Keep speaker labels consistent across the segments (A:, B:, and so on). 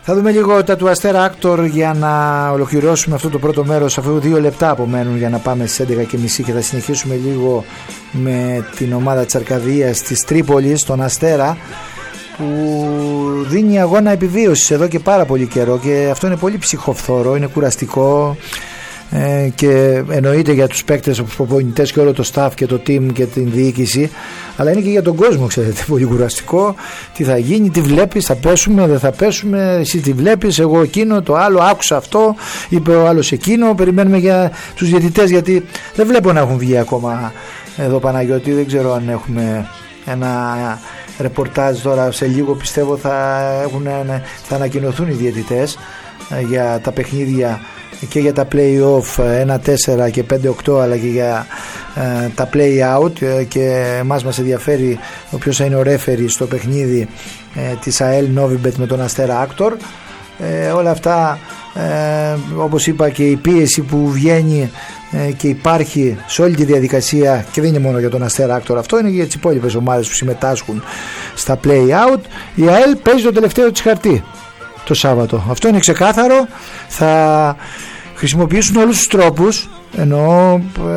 A: Θα δούμε λίγο τα του Αστέρα Άκτορ για να ολοκληρώσουμε αυτό το πρώτο μέρος, αφού 2 λεπτά απομένουν για να πάμε στις 11:30 και θα συνεχίσουμε λίγο με την ομάδα της Αρκαδίας της Τρίπολης, τον Αστέρα, που δίνει αγώνα επιβίωσης εδώ και πάρα πολύ καιρό, και αυτό είναι πολύ ψυχοφθόρο, είναι κουραστικό, και εννοείται για τους παίκτες, τους προπονητές και όλο το staff και το team και την διοίκηση, αλλά είναι και για τον κόσμο, ξέρετε, πολύ κουραστικό. Τι θα γίνει, τι βλέπεις, θα πέσουμε, δεν θα πέσουμε, εσύ τι βλέπεις, εγώ εκείνο, το άλλο, άκουσα αυτό, είπε ο άλλος εκείνο. Περιμένουμε για τους διαιτητές, γιατί δεν βλέπω να έχουν βγει ακόμα εδώ, Παναγιώτη, δεν ξέρω αν έχουμε ένα ρεπορτάζ τώρα, σε λίγο πιστεύω θα ανακοινωθούν οι διαιτητές για τα παιχνίδια και για τα play-off 1-4 και 5-8, αλλά και για τα play-out, και μας ενδιαφέρει ποιος θα είναι ο ρέφερι στο παιχνίδι της ΑΕΛ Νόβιμπετ με τον Αστέρα Άκτορ. Όλα αυτά, όπως είπα, και η πίεση που βγαίνει και υπάρχει σε όλη τη διαδικασία, και δεν είναι μόνο για τον Αστέρα Άκτορ, αυτό είναι και για τις υπόλοιπες ομάδες που συμμετάσχουν στα play-out. Η ΑΕΛ παίζει το τελευταίο της χαρτί το Σάββατο, αυτό είναι ξεκάθαρο. Θα χρησιμοποιήσουν όλους τους τρόπους, εννοώ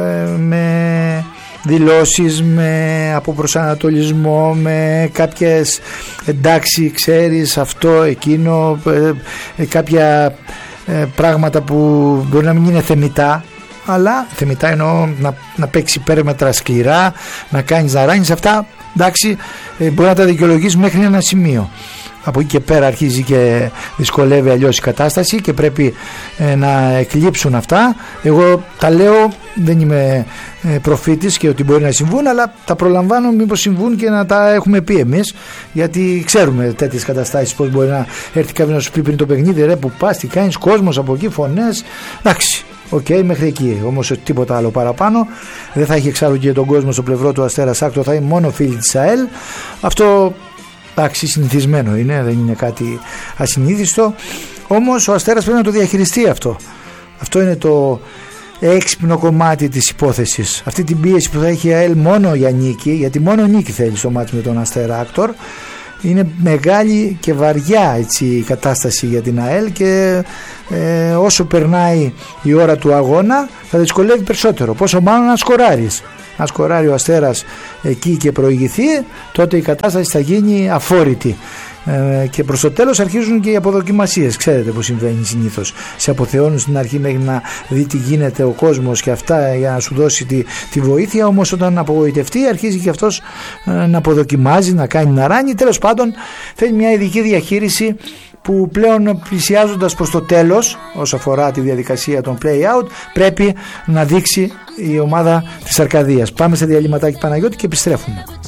A: με δηλώσεις, με αποπροσανατολισμό, με κάποιες εντάξει ξέρεις αυτό εκείνο, κάποια πράγματα που μπορεί να μην είναι θεμιτά, αλλά θεμιτά εννοώ να παίξει πέρμετρα σκληρά, να κάνεις να ράνεις, αυτά εντάξει, μπορεί να τα δικαιολογείς μέχρι ένα σημείο. Από εκεί και πέρα αρχίζει και δυσκολεύει αλλιώς η κατάσταση και πρέπει να εκλείψουν αυτά. Εγώ τα λέω, δεν είμαι προφήτης και ότι μπορεί να συμβούν, αλλά τα προλαμβάνω μήπως συμβούν και να τα έχουμε πει εμείς, γιατί ξέρουμε τέτοιες καταστάσεις, πώς μπορεί να έρθει κάποιος να σου πει πριν το παιχνίδι, ρε που πας, τι κάνεις, κόσμος από εκεί, φωνές, εντάξει. Οκ, μέχρι εκεί, όμως τίποτα άλλο παραπάνω. Δεν θα έχει εξάλλου και τον κόσμο στο πλευρό του Αστέρας Άκτορ, θα είναι μόνο φίλοι της ΑΕΛ. Αυτό εντάξει, συνηθισμένο είναι, δεν είναι κάτι ασυνήθιστο. Όμως ο Αστέρας πρέπει να το διαχειριστεί αυτό. Αυτό είναι το έξυπνο κομμάτι της υπόθεσης. Αυτή την πίεση που θα έχει η ΑΕΛ μόνο για νίκη, γιατί μόνο νίκη θέλει στο μάτι με τον Αστέρα Άκτορ. Είναι μεγάλη και βαριά έτσι η κατάσταση για την ΑΕΛ, και όσο περνάει η ώρα του αγώνα θα δυσκολεύει περισσότερο. Πόσο μάλλον να σκοράρεις. Αν σκοράρει ο Αστέρας εκεί και προηγηθεί, τότε η κατάσταση θα γίνει αφόρητη. Και προς το τέλος αρχίζουν και οι αποδοκιμασίες. Ξέρετε πως συμβαίνει συνήθως. Σε αποθεώνουν στην αρχή μέχρι να δει τι γίνεται ο κόσμος και αυτά, για να σου δώσει τη βοήθεια. Όμως όταν απογοητευτεί αρχίζει και αυτός να αποδοκιμάζει, να κάνει να ράνει. Τέλος πάντων θέλει μια ειδική διαχείριση που πλέον πλησιάζοντας προς το τέλος, όσο αφορά τη διαδικασία των play-out, πρέπει να δείξει η ομάδα της Αρκαδίας. Πάμε σε διαλυματάκι, Παναγιώτη, και επιστρέφουμε.